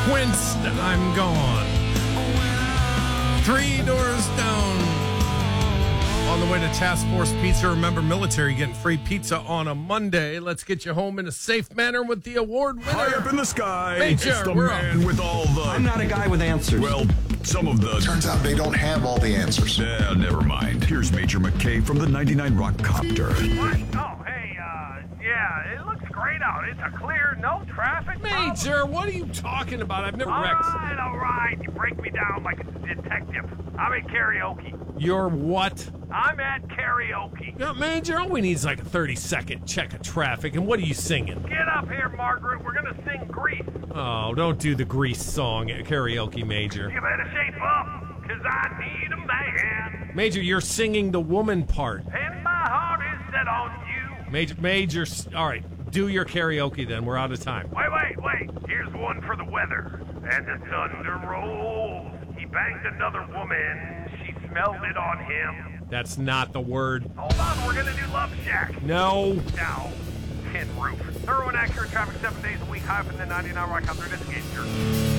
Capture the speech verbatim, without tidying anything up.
Quince, I'm gone. Three doors down. On the way to Task Force Pizza. Remember, military getting free pizza on a Monday. Let's get you home in a safe manner with the award winner. High up in the sky, Major, it's the we're man up. with all the... I'm not a guy with answers. Well, some of the... Turns out they don't have all the answers. Yeah, never mind. Here's Major McKay from the ninety-nine Rock Copter. What? Oh, hey, uh, yeah, it looks great out. It's a clear, no traffic problem. Major, what are you talking about? I've never All wrecked. right, all right. You break me down like a detective. I'm at karaoke. You're what? I'm at karaoke. Yeah, Major, all we need is like a thirty-second check of traffic. And what are you singing? Get up here, Margaret. We're going to sing Grease. Oh, don't do the Grease song at karaoke, Major. You better shape up, because I need a man. Major, you're singing the woman part. And my heart is set on you. Major, Major, all right, do your karaoke then. We're out of time. Wait, wait, wait. Here's one for the weather. And the thunder rolls. He banged another woman. She smelled it on him. That's not the word. Hold on, we're going to do Love Shack. No. Now, tin roof. Thorough and accurate traffic seven days a week. High from the ninety-nine Rock Copter. This is